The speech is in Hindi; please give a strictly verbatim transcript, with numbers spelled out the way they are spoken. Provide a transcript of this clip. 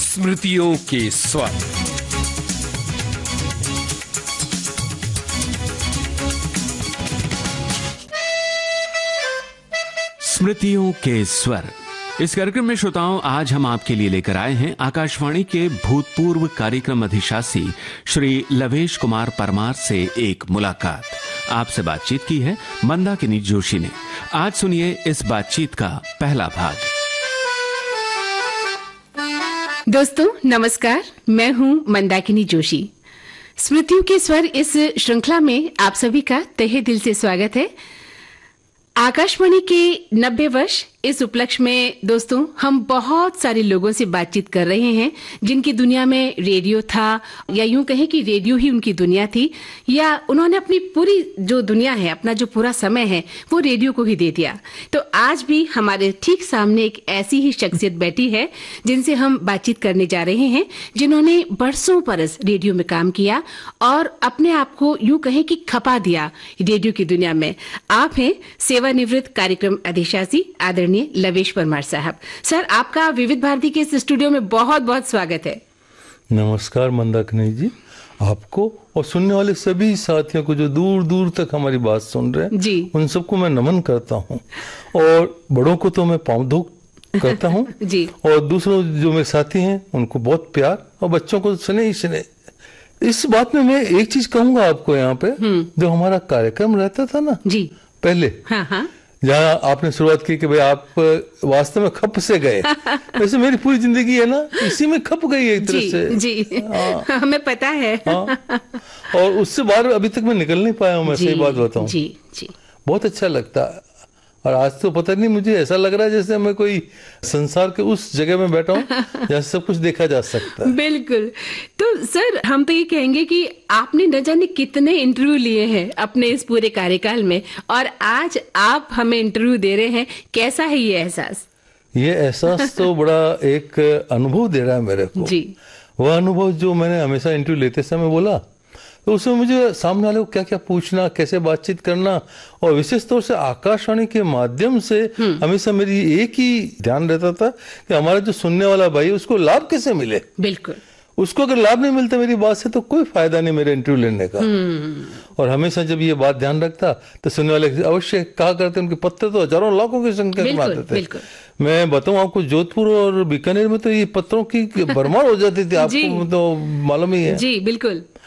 स्मृतियों के स्वर। स्मृतियों के स्वर इस कार्यक्रम में श्रोताओं, आज हम आपके लिए लेकर आए हैं आकाशवाणी के भूतपूर्व कार्यक्रम अधिशासी श्री लवेश कुमार परमार से एक मुलाकात। आपसे बातचीत की है मंदाकिनी जोशी ने। आज सुनिए इस बातचीत का पहला भाग। दोस्तों नमस्कार, मैं हूं मंदाकिनी जोशी। स्मृतियों के स्वर इस श्रृंखला में आप सभी का तहे दिल से स्वागत है। आकाशवाणी के नब्बे वर्ष इस उपलक्ष्य में दोस्तों हम बहुत सारे लोगों से बातचीत कर रहे हैं जिनकी दुनिया में रेडियो था, या यूं कहें कि रेडियो ही उनकी दुनिया थी, या उन्होंने अपनी पूरी जो दुनिया है, अपना जो पूरा समय है वो रेडियो को ही दे दिया। तो आज भी हमारे ठीक सामने एक ऐसी ही शख्सियत बैठी है जिनसे हम बातचीत करने जा रहे हैं, जिन्होंने बरसों बरस रेडियो में काम किया और अपने आप को यूं कहें कि खपा दिया रेडियो की दुनिया में। आप हैं सेवानिवृत्त कार्यक्रम अधिशासी आदरणीय लवेश परमार साहब। सर, आपका विविध भारती के इस स्टूडियो में बहुत बहुत स्वागत है। नमस्कार मंदाकिनी जी, आपको और सुनने वाले सभी साथियों को जो दूर दूर तक हमारी बात सुन रहे हैं जी, उन सबको मैं नमन करता हूँ। और बड़ों को तो मैं पाँव धो करता हूँ जी, और दूसरों जो मेरे साथी हैं उनको बहुत प्यार, और बच्चों को सुने ही सुने। इस बात में मैं एक चीज कहूंगा आपको, यहाँ पे जो हमारा कार्यक्रम रहता था ना जी पहले, हाँ हाँ, जहाँ आपने शुरुआत की कि भाई आप वास्तव में खप से गए, वैसे मेरी पूरी जिंदगी है ना इसी में खप गई है एक तरह से जी। हाँ, हमें पता है। हाँ, और उससे बाहर अभी तक मैं निकल नहीं पाया हूँ, मैं सही बात बताऊँ जी जी। बहुत अच्छा लगता है, और आज तो पता नहीं, मुझे ऐसा लग रहा है जैसे मैं कोई संसार के उस जगह में बैठा हूँ जहाँ सब कुछ देखा जा सकता है। बिल्कुल। तो सर, हम तो ये कहेंगे कि आपने न जाने कितने इंटरव्यू लिए हैं अपने इस पूरे कार्यकाल में, और आज आप हमें इंटरव्यू दे रहे हैं। कैसा है ये एहसास? ये एहसास तो बड़ा एक अनुभव दे रहा है मेरे को जी। वह अनुभव जो मैंने हमेशा इंटरव्यू लेते समय बोला, तो उसमें मुझे सामने वाले को क्या क्या पूछना, कैसे बातचीत करना, और विशेष तौर से आकाशवाणी के माध्यम से हमेशा मेरी एक ही ध्यान रहता था कि हमारा जो सुनने वाला भाई उसको लाभ कैसे मिले। बिल्कुल, उसको अगर लाभ नहीं मिलता मेरी बात से तो कोई फायदा नहीं मेरे इंटरव्यू लेने का। और हमेशा जब ये बात ध्यान रखता तो सुनने वाले अवश्य कहा करते, उनके पत्ते तो हजारों लाखों की संख्या में आते थे। मैं बताऊं आपको, जोधपुर और बीकानेर में तो ये पत्रों की भरमार हो जाती थी, आपको तो मालूम ही है जी। बिल्कुल।